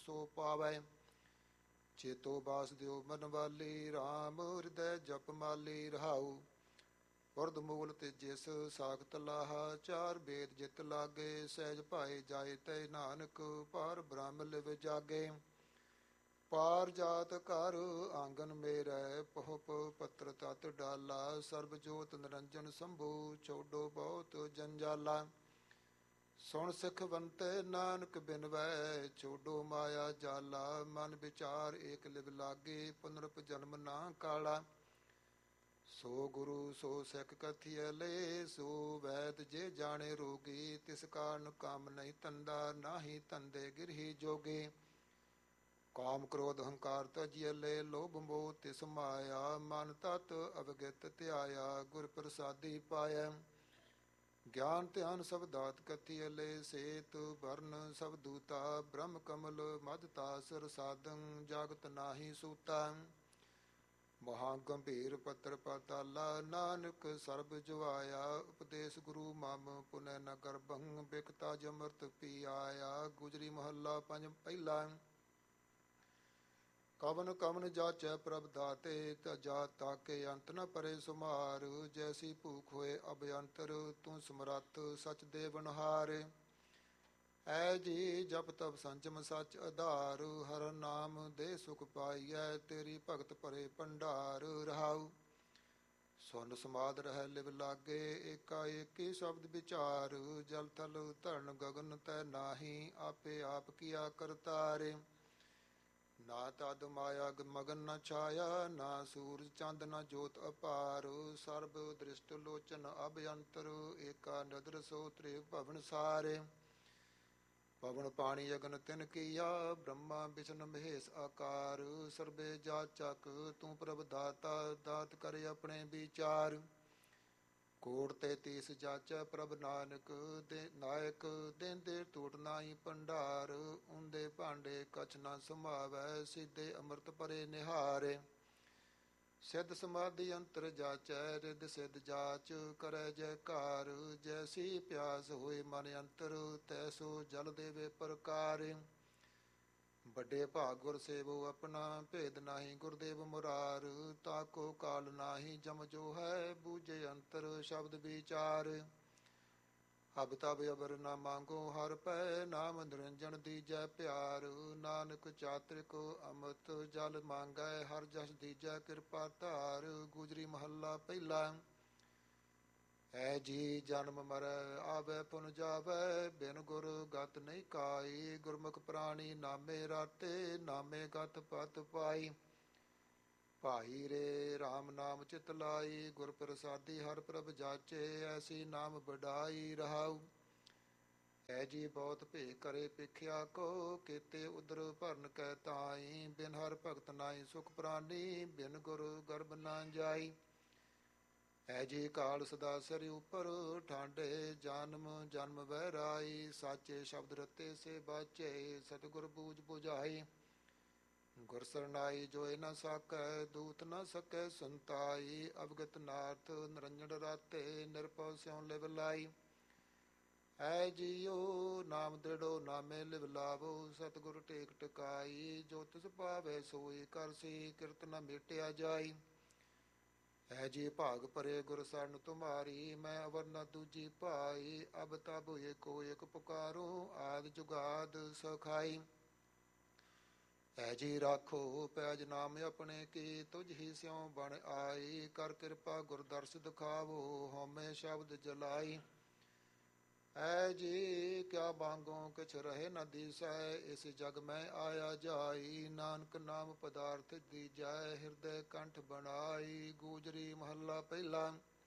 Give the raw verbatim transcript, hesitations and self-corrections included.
ਸੋ ਪਾਵੈ। ਚੇਤੋ ਬਾਸ ਦਿਓ ਮਨ ਵਾਲੀ, ਰਾਮ ਹਿਰਦੈ ਜਪ ਮਾਲੀ ਰਹਾਉ। ਉਰਦ ਮੂਲ ਤੇ ਜਿਸ ਸਾਖਤ ਲਾਹਾ, ਚਾਰ ਬੇਦ ਜਿਤ ਲਾਗੇ। ਸਹਿਜ ਭਾਏ ਜਾਏ ਤੈ ਨਾਨਕ, ਪਾਰ ਬ੍ਰਹਮ ਲਿਵ ਜਾਗੇ। ਪਾਰ ਜਾਤ ਘਰ ਆਂਗਨ ਮੇਰੈ, ਪਹੁਪ ਪੱਤਰ ਤਤ ਡਾਲਾ। ਸਰਬ ਜੋਤ ਨਿਰੰਜਨ ਸ਼ੰਭੂ, ਛੋਡੋ ਬਹੁਤ ਜੰਜਾਲਾ। ਸੁਣ ਸਿੱਖ ਬੰਤੇ ਨਾਨਕ ਬਿਨਵੈ, ਛੋਡੋ ਮਾਇਆ ਜਾਲਾ। ਮਨ ਵਿਚਾਰ ਏਕ ਲਿਵ ਲਾਗੇ, ਪੁਨਰਪ ਜਨਮ ਨਾ ਕਾਲਾ। ਸੋ ਗੁਰੂ ਸੋ ਸਿੱਖ ਕਥੀਐ ਲੈ, ਸੋ ਵੈਦ ਜੇ ਜਾਣੇ ਰੋਗੀ। ਤਿਸ ਕਾਰਨ ਕੰਮ ਨਹੀਂ ਧੰਦਾ, ਨਾਹੀ ਧੰਦੇ ਗਿਰਹੀ ਜੋਗੇ। ਕਾਮ ਕ੍ਰੋਧ ਹੰਕਾਰ ਤਜੀਐ ਲੈ, ਲੋਭ ਮੋਹ ਤਿਸ ਮਾਇਆ। ਮਨ ਤਤ ਅਵਗਿਤ ਧਿਆਇਆ, ਗੁਰ ਪ੍ਰਸਾਦੀ ਪਾਇਆ। ਗਿਆਨ ਧਿਆਨ ਸਭ ਦਾਤ ਕਥੀਐ ਲੈ, ਸੇਤ ਵਰਨ ਸਭ ਦੂਤਾ। ਬ੍ਰਹਮ ਕਮਲ ਮਧ ਤਾਸ ਰਸਾਦੰ, ਜਾਗਤ ਨਾਹੀ ਸੂਤਾ। ਮਹਾ ਗੰਭੀਰ ਪੱਤਰ ਪਾਤਾਲਾ, ਨਾਨਕ ਸਰਬ ਜੁਆਇਆ। ਉਪਦੇਸ਼ ਗੁਰੂ ਮਮ ਪੁਨੈ ਨ ਗਰਭੰ, ਬਿਕਤਾ ਜਮਰਤ ਪੀ ਆਇਆ। ਗੁਜਰੀ ਮਹੱਲਾ ਪੰਜ ਪਹਿਲਾ। ਕਵਨ ਕਵਨ ਜਾਚੈ ਪ੍ਰਭ ਦਾਤੇ, ਤਜਾ ਤਾਕੇ ਅੰਤ ਨ ਪਰੇ ਸੁਮਾਰ। ਜੈਸੀ ਭੂਖ ਹੋਏ ਅਭਯੰਤਰ, ਤੂੰ ਸਮਰੱਥ ਸਚ ਦੇਵਨਹਾਰ। ਐ ਜੀ ਜਪ ਤਪ ਸੰਜਮ ਸਚ ਆਧਾਰ, ਹਰ ਨਾਮ ਦੇ ਸੁਖ ਪਾਈਐ। ਤੇਰੀ ਭਗਤ ਭਰੇ ਭੰਡਾਰ ਰਹਾਉ। ਸੁਨ ਸਮਾਦ ਰਹਿ ਲਿਵ ਲਾਗੇ, ਏਕਾ ਏਕੀ ਸ਼ਬਦ ਵਿਚਾਰ। ਜਲ ਥਲ ਧਰਨ ਗਗਨ ਤੈ ਨਾਹੀ, ਆਪੇ ਆਪ ਕੀਆ ਕਰਤਾਰੇ। ਨਾ ਤਦ ਮਾਇਆ ਮਗਨ ਨ ਛਾਇਆ, ਨਾ ਸੂਰਜ ਚੰਦ ਨ ਜੋਤ ਅਪਾਰ। ਸਰਬ ਦ੍ਰਿਸ਼ਟ ਲੋਚਨ ਅਭਯੰਤਰ, ਏਕਾ ਨਦਰ ਸੋ ਤ੍ਰਿਵ ਭਵਨ ਸਾਰੇ। ਪਵਨ ਪਾਣੀ ਅਗਨ ਤਿਨ ਕੀਆ, ਬ੍ਰਹਮਾ ਵਿਸ਼ਨ ਮਹੇਸ਼ ਆਕਾਰ। ਸਰਬੇ ਜਾਚਕ ਤੂੰ ਪ੍ਰਭ ਦਾਤਾ, ਦਾਤ ਕਰ ਆਪਣੇ ਵਿਚਾਰ। ਕੋਟ ਤੈਤੀਸ ਜਾਚੈ ਪ੍ਰਭ ਨਾਨਕ, ਦੇ ਨਾਇਕ ਦੇਂਦੇ ਟੂਟ ਨਾਹੀ ਭੰਡਾਰ। ਉਂਦੇ ਭਾਂਡੇ ਕਛ ਨ ਸਮਾਵੈ, ਸਿੱਧੇ ਅੰਮ੍ਰਿਤ ਭਰੇ ਨਿਹਾਰੇ। ਸਿੱਧ ਸਮਾਧੀ ਅੰਤਰ ਜਾਚੈ, ਰਿੱਧ ਸਿੱਧ ਜਾਚ ਕਰੈ ਜੈਕਾਰ। ਜੈਸੀ ਪਿਆਸ ਹੋਏ ਮਨ ਅੰਤਰ, ਤੈਸੋ ਜਲ ਦੇਵੇ ਪ੍ਰਕਾਰ। ਵੱਡੇ ਭਾਗ ਗੁਰ ਸੇਵੋ ਆਪਣਾ, ਭੇਦ ਨਾਹੀ ਗੁਰਦੇਵ ਮੁਰਾਰ। ਤਾਕੋ ਕਾਲ ਨਾਹੀ ਜਮ ਜੋ ਹੈ, ਬੂਝੇ ਅੰਤਰ ਸ਼ਬਦ ਵਿਚਾਰ। ਅਬ ਤਬ ਅਬਰ ਨਾ ਮੰਗੋ ਹਰ ਪੈ, ਨਾਮ ਨਿਰੰਜਨ ਦੀਜੈ ਪਿਆਰ। ਨਾਨਕ ਚਾਤ੍ਰਿਕ ਅੰਮ੍ਰਿਤ ਜਲ ਮੰਗੈ, ਹਰ ਜਸ ਦੀਜੈ ਕਿਰਪਾ ਧਾਰ। ਗੁਜਰੀ ਮਹੱਲਾ ਪਹਿਲਾ। ਐ ਜੀ ਜਨਮ ਮਰੈ ਆਵੈ ਪੁਨ ਜਾਵੈ, ਬਿਨ ਗੁਰ ਗਤ ਨਹੀਂ ਕਾਈ। ਗੁਰਮੁਖ ਪ੍ਰਾਣੀ ਨਾਮੇ ਰਾਤੇ, ਨਾਮੇ ਗਤ ਪਤ ਪਾਈ। ਭਾਈ ਰੇ ਰਾਮ ਨਾਮ ਚਿਤ ਲਾਈ, ਗੁਰ ਪ੍ਰਸਾਦੀ ਹਰ ਪ੍ਰਭ ਜਾਚੇ। ਐਸੀ ਨਾਮ ਵਡਾਈ ਰਹਾਉ। ਐ ਜੀ ਬਹੁਤ ਭੇ ਕਰੇ ਪਿਖਿਆ ਕੋ, ਕੀਤੇ ਉਦਰ ਭਰਨ ਕੈ ਤਾਈ। ਬਿਨ ਹਰ ਭਗਤ ਨਾਹੀ ਸੁਖ ਪ੍ਰਾਨੀ, ਬਿਨ ਗੁਰ ਗਰਭ ਨਾ ਜਾਈ। ਐ ਜੀ ਕਾਲ ਸਦਾ ਸਿਰ ਉਪਰ, ਠਾਂਡੇ ਜਨਮ ਜਨਮ ਵਹਿਰਾਈ। ਸਾਚੇ ਸ਼ਬਦ ਰਤੇ ਸੇ ਬਾਚੇ, ਸਤਿਗੁਰ ਬੂਝ ਬੁਝਾਈ। ਗੁਰ ਸਰਨਾਈ ਜੋਇ ਨ ਸਾਕੈ, ਦੂਤ ਨ ਸਕੈ ਸੰਤਾਈ। ਅਵਗਤ ਨਾਥ ਨਿਰੰਜਨ ਰਾਤੇ, ਨਿਰਭਉ ਸਿਉ ਲਿਵ ਲਾਈ। ਐ ਜੀਓ ਨਾਮ ਦ੍ਰਿੜੋ ਨਾਮੇ ਲਿਵ ਲਾਵੋ, ਸਤਿਗੁਰ ਟੇਕ ਟਿਕਾਈ। ਜੋ ਤਿਸ ਪਾਵੈ ਸੋਈ ਕਰਸੀ, ਕਿਰਤ ਨ ਮੇਟਿਆ ਜਾਈ। ਐ ਜੀ ਭਾਗ ਭਰੇ ਗੁਰ ਸਰਨ ਤੁਮਾਰੀ, ਮੈਂ ਅਵਰ ਨ ਦੂਜੀ ਭਾਈ। ਅਬ ਤਬ ਏਕੋ ਏਕ ਪੁਕਾਰੋ, ਆਦਿ ਜੁਗਾਦ ਸਖਾਈ। ਐ ਜੀ ਰਾਖੋ ਪੈਜ ਨਾਮ ਆਪਣੇ ਕੀ, ਤੁਝ ਹੀ ਸਿਉ ਬਣ ਆਈ। ਕਰ ਕਿਰਪਾ ਗੁਰ ਦਰਸ ਦਿਖਾਵੋ, ਹਉਮੈ ਸ਼ਬਦ ਜਲਾਈ। ਐ ਜੀ ਕਿਆ ਬਾਂਗੋ ਕਿਛ ਰਹੇ ਨ ਦੀਸੈ, ਇਸ ਜਗ ਮੈਂ ਆਇਆ ਜਾਈ। ਨਾਨਕ ਨਾਮ ਪਦਾਰਥ ਦੀਜੈ, ਹਿਰਦੈ ਕੰਠ ਬਣਾਈ। ਗੂਜਰੀ ਮਹੱਲਾ ਪਹਿਲਾ।